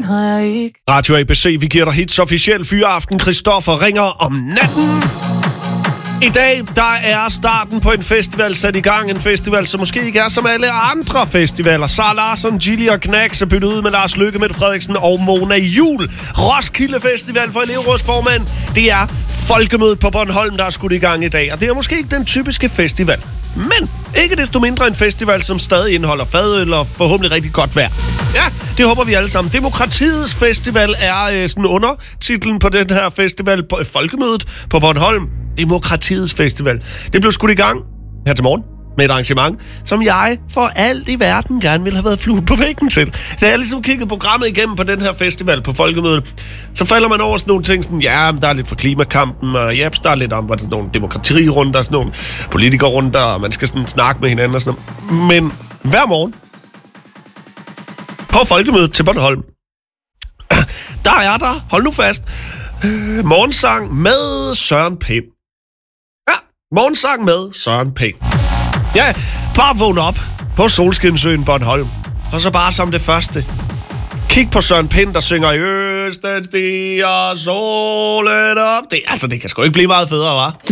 har jeg ikke. Radio ABC, vi giver dig hits officiel fyreaften. Christoffer ringer om natten. I dag, der er starten på en festival sat i gang. En festival, som måske ikke er som alle andre festivaler. Sara Larsson, Gilly og Knacks er byttet ud med Lars Løkke, Mette Frederiksen og Mona Juhl. Roskilde Festival for elevrådsformand. Det er Folkemødet på Bornholm, der er skudt i gang i dag. Og det er måske ikke den typiske festival. Men ikke desto mindre en festival, som stadig indeholder fadøl og forhåbentlig rigtig godt vejr. Ja, det håber vi alle sammen. Demokratiets Festival er sådan undertitlen på den her festival, på Folkemødet på Bornholm. Demokratiets Festival. Det blev skudt i gang her til morgen med et arrangement, som jeg for alt i verden gerne ville have været flue på væggen til. Da jeg ligesom kiggede programmet igennem på den her festival på Folkemødet, så falder man over sådan nogle ting, sådan, ja, der er lidt for klimakampen, og ja, der er lidt om, sådan nogle demokratirunder, sådan nogle politikerrunder, og man skal sådan snakke med hinanden og sådan noget. Men hver morgen på Folkemødet til Bornholm, der er der, hold nu fast, morgensang med Søren Pind. Ja, morgensang med Søren Pind. Ja, bare vågne op på Solskinsøen Bornholm. Og så bare som det første. Kig på Søren Pind, der synger i østen stiger solen op. Det kan sgu ikke blive meget federe, hva'?